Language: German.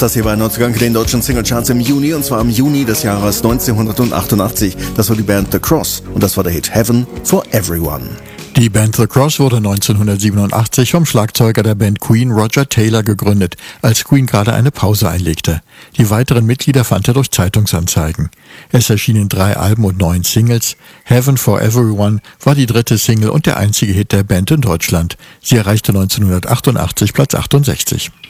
Das hier war ein Neuzugang in den deutschen Singlecharts im Juni, und zwar im Juni des Jahres 1988. Das war die Band The Cross und das war der Hit Heaven for Everyone. Die Band The Cross wurde 1987 vom Schlagzeuger der Band Queen Roger Taylor gegründet, als Queen gerade eine Pause einlegte. Die weiteren Mitglieder fand er durch Zeitungsanzeigen. Es erschienen 3 Alben und 9 Singles. Heaven for Everyone war die 3. Single und der einzige Hit der Band in Deutschland. Sie erreichte 1988 Platz 68.